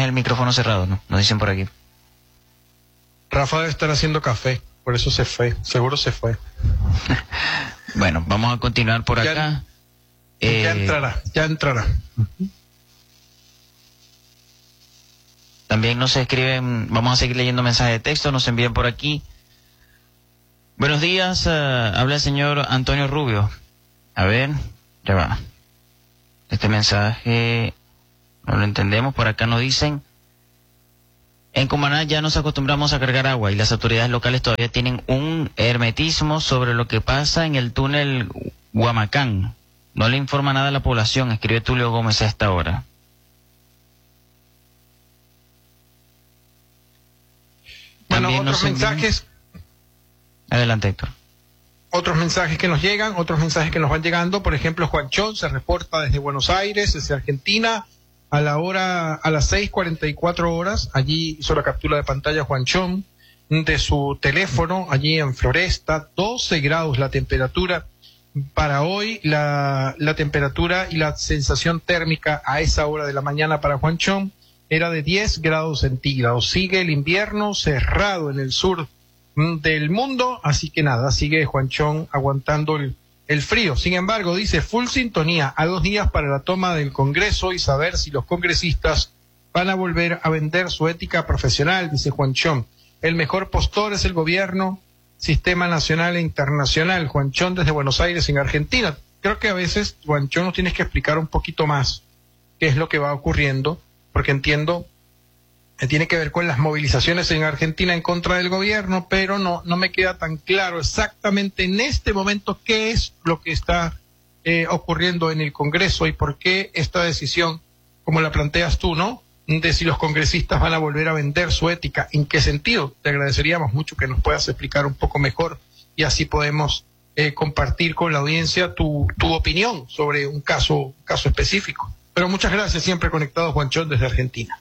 el micrófono cerrado, ¿no? Nos dicen por aquí. Rafa debe estar haciendo café, por eso se fue, seguro se fue. Bueno, vamos a continuar por acá. Ya entrará. También nos escriben, vamos a seguir leyendo mensajes de texto, nos envían por aquí. Buenos días, habla el señor Antonio Rubio. A ver, ya va. Este mensaje no lo entendemos, por acá nos dicen: en Cumaná ya nos acostumbramos a cargar agua y las autoridades locales todavía tienen un hermetismo sobre lo que pasa en el túnel Huamacán. No le informa nada a la población, escribe Tulio Gómez a esta hora. Bueno, También otros mensajes. Adelante, Héctor. Otros mensajes que nos llegan, otros mensajes que nos van llegando. Por ejemplo, Juanchón se reporta desde Buenos Aires, desde Argentina, a las 6:44. Allí hizo la captura de pantalla Juanchón de su teléfono, allí en Floresta, 12 grados la temperatura. Para hoy, la temperatura y la sensación térmica a esa hora de la mañana para Juanchón era de 10 grados centígrados. Sigue el invierno cerrado en el sur del mundo, así que nada, sigue Juanchón aguantando el frío. Sin embargo, dice, full sintonía, a 2 días para la toma del Congreso y saber si los congresistas van a volver a vender su ética profesional, dice Juanchón. El mejor postor es el gobierno, sistema nacional e internacional. Juanchón desde Buenos Aires, en Argentina. Creo que a veces, Juanchón, nos tienes que explicar un poquito más qué es lo que va ocurriendo, porque entiendo que tiene que ver con las movilizaciones en Argentina en contra del gobierno, pero no me queda tan claro exactamente en este momento qué es lo que está ocurriendo en el Congreso y por qué esta decisión, como la planteas tú, ¿no?, de si los congresistas van a volver a vender su ética. ¿En qué sentido? Te agradeceríamos mucho que nos puedas explicar un poco mejor y así podemos compartir con la audiencia tu opinión sobre un caso específico. Pero muchas gracias, siempre conectado Juanchón desde Argentina.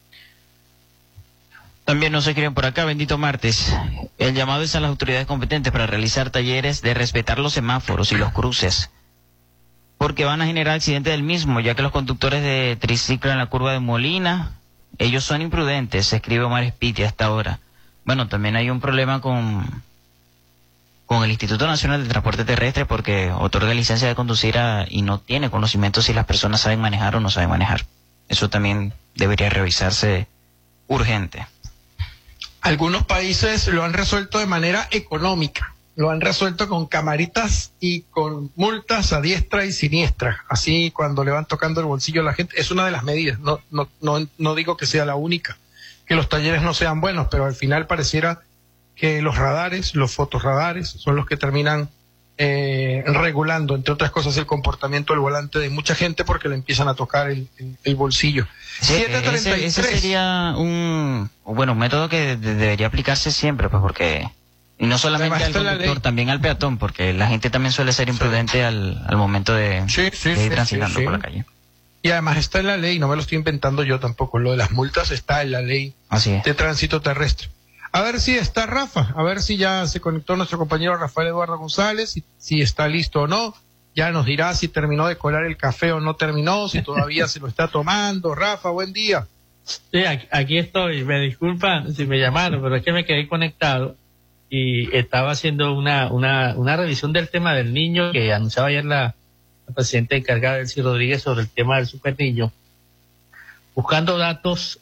También nos escriben por acá, bendito martes. El llamado es a las autoridades competentes para realizar talleres de respetar los semáforos y los cruces, porque van a generar accidentes del mismo, ya que los conductores de triciclo en la curva de Molina, ellos son imprudentes, escribe Omar Espiti hasta ahora. Bueno, también hay un problema con el Instituto Nacional de Transporte Terrestre, porque otorga licencia de conducir y no tiene conocimiento si las personas saben manejar o no saben manejar. Eso también debería revisarse urgente. Algunos países lo han resuelto de manera económica, lo han resuelto con camaritas y con multas a diestra y siniestra. Así, cuando le van tocando el bolsillo a la gente, es una de las medidas. No digo que sea la única, que los talleres no sean buenos, pero al final pareciera que los radares, los fotorradares, son los que terminan regulando, entre otras cosas, el comportamiento del volante de mucha gente, porque le empiezan a tocar el bolsillo. Sí, ese sería un método que debería aplicarse siempre, pues, porque, y no solamente al conductor, también al peatón, porque la gente también suele ser imprudente al momento de ir transitando por la calle. Y además está en la ley, no me lo estoy inventando yo tampoco, lo de las multas está en la ley de tránsito terrestre. A ver si está Rafa, a ver si ya se conectó nuestro compañero Rafael Eduardo González, si está listo o no. Ya nos dirá si terminó de colar el café o no terminó, si todavía se lo está tomando. Rafa, buen día. Sí, aquí estoy. Me disculpan si me llamaron, pero es que me quedé conectado y estaba haciendo una revisión del tema del niño que anunciaba ayer la presidenta encargada, Delcy Rodríguez, sobre el tema del super niño. Buscando datos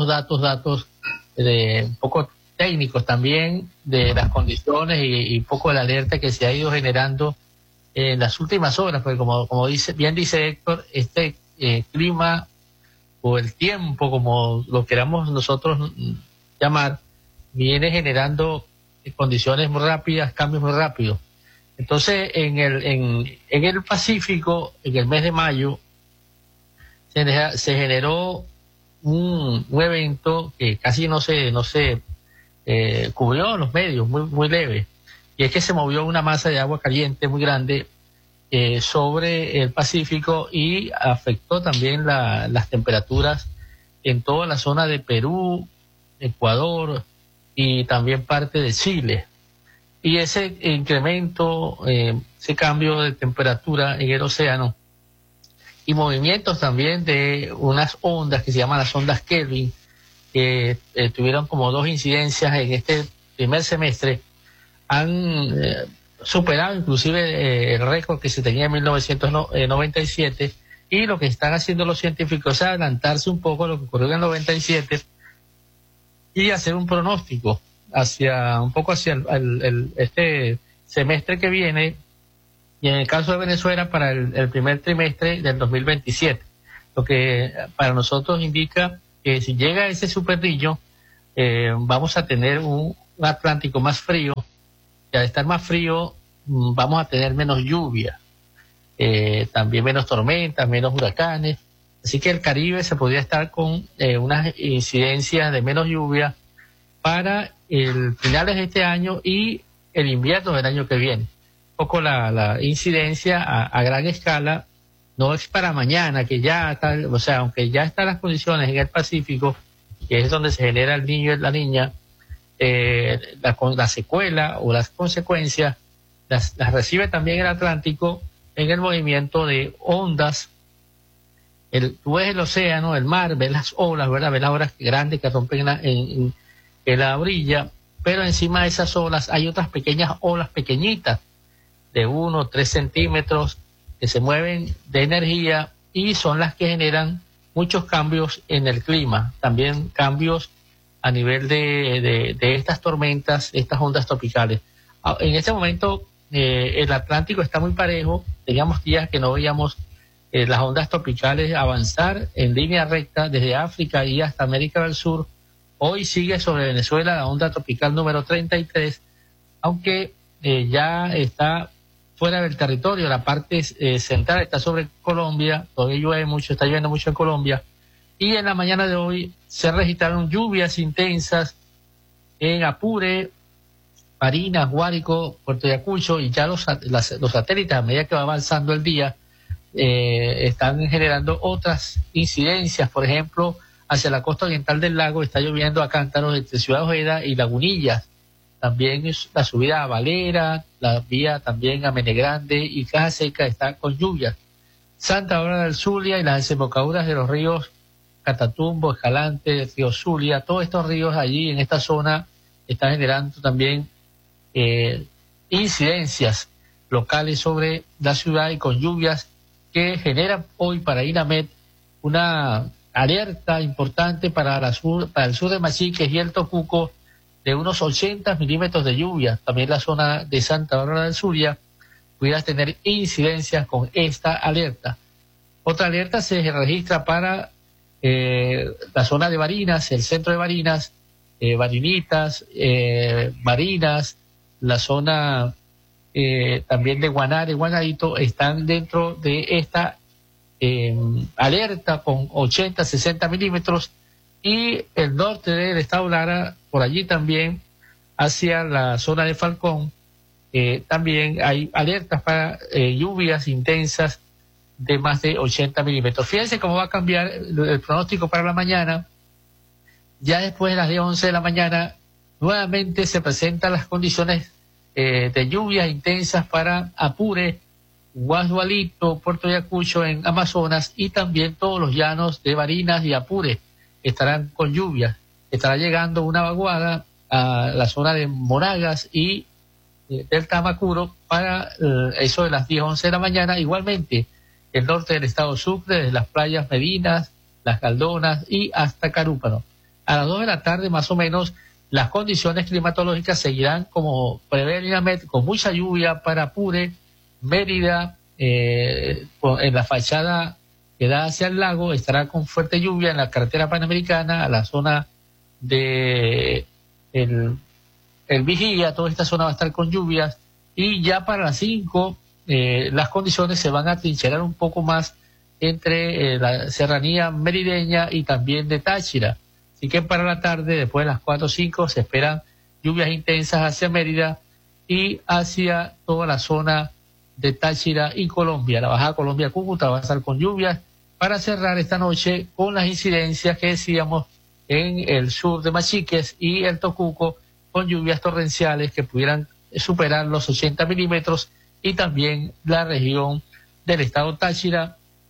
de un poco técnicos también de las condiciones y un poco de la alerta que se ha ido generando en las últimas horas, porque como bien dice Héctor, este clima o el tiempo, como lo queramos nosotros llamar, viene generando condiciones muy rápidas, cambios muy rápidos. Entonces, en el Pacífico, en el mes de mayo, se generó un evento que casi no se cubrió en los medios, muy leve, y es que se movió una masa de agua caliente muy grande sobre el Pacífico y afectó también las temperaturas en toda la zona de Perú, Ecuador y también parte de Chile. Y ese incremento, ese cambio de temperatura en el océano y movimientos también de unas ondas que se llaman las ondas Kelvin, que tuvieron como 2 incidencias en este primer semestre, han superado inclusive el récord que se tenía en 1997, y lo que están haciendo los científicos es adelantarse un poco a lo que ocurrió en el 97 y hacer un pronóstico hacia este semestre que viene, y en el caso de Venezuela para el primer trimestre del 2027, lo que para nosotros indica que si llega ese superniño, vamos a tener un Atlántico más frío, y al estar más frío vamos a tener menos lluvia, también menos tormentas, menos huracanes, así que el Caribe se podría estar con unas incidencias de menos lluvia para el finales de este año y el invierno del año que viene. Un poco la incidencia a gran escala no es para mañana, que ya está, o sea, aunque ya están las condiciones en el Pacífico, que es donde se genera el niño y la niña, la secuela o las consecuencias las recibe también el Atlántico en el movimiento de ondas. Tú ves el océano, el mar, ves las olas, ¿verdad? Ves las olas grandes que rompen en la orilla, pero encima de esas olas hay otras pequeñas olas pequeñitas de 1 o 3 centímetros que se mueven de energía y son las que generan muchos cambios en el clima, también cambios a nivel de estas tormentas, estas ondas tropicales. En este momento el Atlántico está muy parejo, teníamos días que no veíamos las ondas tropicales avanzar en línea recta desde África y hasta América del Sur. Hoy sigue sobre Venezuela la onda tropical número 33, aunque ya está fuera del territorio, la parte central está sobre Colombia, todavía llueve mucho, está lloviendo mucho en Colombia, y en la mañana de hoy se registraron lluvias intensas en Apure, Barinas, Guárico, Puerto Ayacucho, y ya los satélites, a medida que va avanzando el día, están generando otras incidencias. Por ejemplo, hacia la costa oriental del lago está lloviendo a cántaros entre Ciudad Ojeda y Lagunillas. También la subida a Valera, la vía también a Menegrande y Caja Seca está con lluvias. Santa Bárbara del Zulia y las desembocaduras de los ríos Catatumbo, Escalante, Río Zulia, todos estos ríos allí en esta zona están generando también incidencias locales sobre la ciudad y con lluvias que generan hoy para INAMED una alerta importante para el sur de Machiques y el Tocuco de unos 80 milímetros de lluvia. También la zona de Santa Bárbara del Zulia pudiera tener incidencias con esta alerta. Otra alerta se registra para la zona de Barinas, el centro de Barinas, Barinitas, Barinas, la zona también de Guanare, Guanarito, están dentro de esta alerta con 80, 60 milímetros, y el norte del estado Lara, por allí también, hacia la zona de Falcón, también hay alertas para lluvias intensas de más de 80 milímetros. Fíjense cómo va a cambiar el pronóstico para la mañana. Ya después de las 11 de la mañana, nuevamente se presentan las condiciones de lluvias intensas para Apure, Guasdualito, Puerto Ayacucho en Amazonas, y también todos los llanos de Barinas y Apure estarán con lluvias. Estará llegando una vaguada a la zona de Monagas y del Tamacuro para eso de las 10, 11 de la mañana. Igualmente, el norte del estado Sucre, desde las playas Medinas, Las Caldonas y hasta Carúpano. A las 2 de la tarde, más o menos, las condiciones climatológicas seguirán como prevé el INAMED, con mucha lluvia para Apure, Mérida, en la fachada que da hacia el lago, estará con fuerte lluvia en la carretera panamericana, a la zona de el Vigía, toda esta zona va a estar con lluvias, y ya para las 5 las condiciones se van a trincherar un poco más entre la serranía merideña y también de Táchira. Así que para la tarde, después de las 4 o 5, se esperan lluvias intensas hacia Mérida y hacia toda la zona de Táchira y Colombia. La Baja Colombia, Cúcuta va a estar con lluvias para cerrar esta noche con las incidencias que decíamos en el sur de Machiques y el Tocuco, con lluvias torrenciales que pudieran superar los 80 milímetros, y también la región del estado Táchira,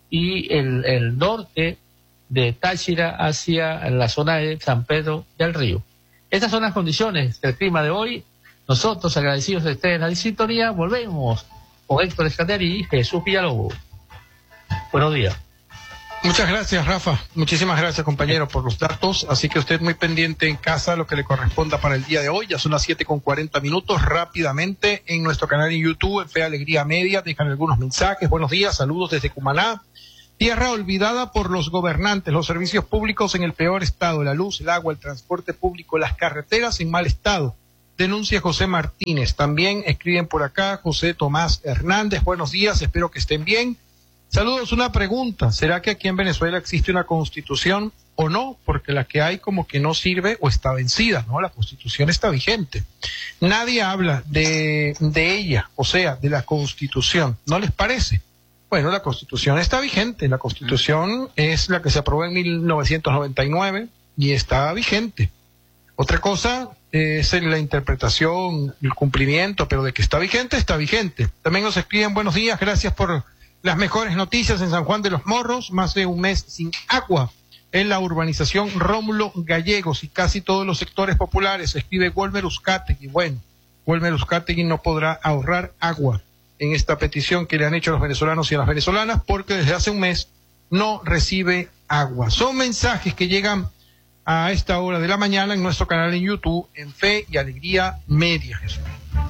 y el norte de Táchira hacia la zona de San Pedro del Río. Estas son las condiciones del clima de hoy. Nosotros, agradecidos de ustedes la sintonía, volvemos con Héctor Escater y Jesús Villalobos. Buenos días. Muchas gracias, Rafa. Muchísimas gracias, compañero, por los datos. Así que usted muy pendiente en casa lo que le corresponda para el día de hoy. Ya son las 7:40. Rápidamente en nuestro canal en YouTube, en Fe Alegría Media, dejan algunos mensajes. Buenos días, saludos desde Cumaná. Tierra olvidada por los gobernantes, los servicios públicos en el peor estado, la luz, el agua, el transporte público, las carreteras en mal estado. Denuncia José Martínez. También escriben por acá José Tomás Hernández. Buenos días, espero que estén bien. Saludos, una pregunta. ¿Será que aquí en Venezuela existe una constitución o no? Porque la que hay como que no sirve o está vencida, ¿no? La constitución está vigente. Nadie habla de ella, o sea, de la constitución. ¿No les parece? Bueno, la Constitución está vigente. La Constitución es la que se aprobó en 1999 y está vigente. Otra cosa es la interpretación, el cumplimiento, pero de que está vigente, está vigente. También nos escriben buenos días, gracias por las mejores noticias en San Juan de los Morros. Más de un mes sin agua en la urbanización Rómulo Gallegos y casi todos los sectores populares. Escribe Wolmer Uzcategui. Bueno, Wolmer Uzcategui no podrá ahorrar agua en esta petición que le han hecho a los venezolanos y a las venezolanas, porque desde hace un mes no recibe agua. Son mensajes que llegan a esta hora de la mañana en nuestro canal en YouTube, en Fe y Alegría Media, Jesús.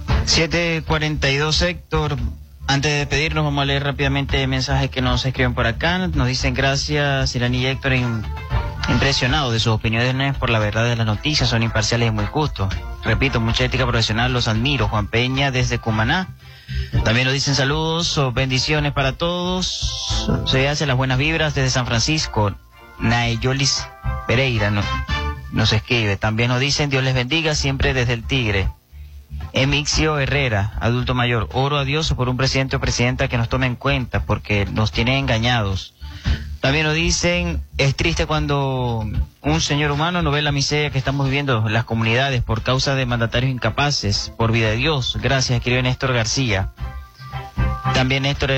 7:42, Héctor. Antes de despedirnos, vamos a leer rápidamente mensajes que nos escriben por acá. Nos dicen gracias, Irani y Héctor, impresionados de sus opiniones por la verdad de las noticias, son imparciales y muy justos. Repito, mucha ética profesional, los admiro. Juan Peña desde Cumaná. También nos dicen saludos o bendiciones para todos. Se hace las buenas vibras desde San Francisco. Naeyolis Pereira nos escribe. También nos dicen Dios les bendiga siempre desde el Tigre. Emixio Herrera, adulto mayor. Oro a Dios por un presidente o presidenta que nos tome en cuenta porque nos tiene engañados. También nos dicen, es triste cuando un señor humano no ve la miseria que estamos viviendo en las comunidades por causa de mandatarios incapaces, por vida de Dios. Gracias, escribe Néstor García. También Néstor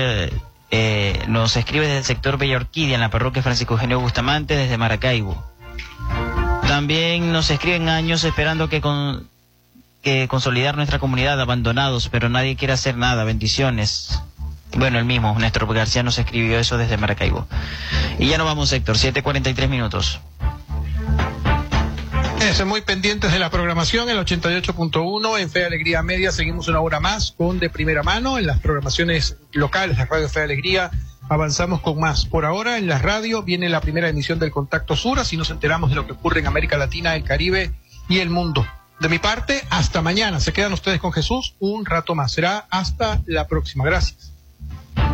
nos escribe desde el sector Bella Orquídea, en la parroquia Francisco Eugenio Bustamante, desde Maracaibo. También nos escriben años esperando que consolidar nuestra comunidad, abandonados, pero nadie quiere hacer nada. Bendiciones. Bueno, el mismo, Néstor García nos escribió eso desde Maracaibo. Y ya nos vamos, Héctor, 7:43. Muy pendientes de la programación, el 88.1 en Fe Alegría Media. Seguimos una hora más con De Primera Mano en las programaciones locales de Radio Fe Alegría. Avanzamos con más. Por ahora en la radio viene la primera emisión del Contacto Sur, así nos enteramos de lo que ocurre en América Latina, el Caribe y el mundo. De mi parte, hasta mañana. Se quedan ustedes con Jesús un rato más. Será hasta la próxima. Gracias.